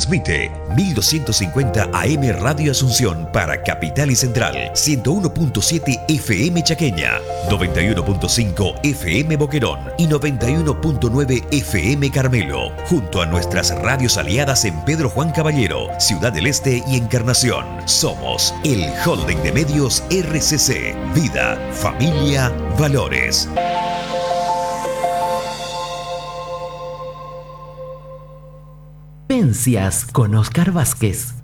Transmite 1250 AM Radio Asunción para Capital y Central, 101.7 FM Chaqueña, 91.5 FM Boquerón y 91.9 FM Carmelo, junto a nuestras radios aliadas en Pedro Juan Caballero, Ciudad del Este y Encarnación. Somos el Holding de Medios RCC. Vida, familia, valores. Vivencias con Oscar Vázquez.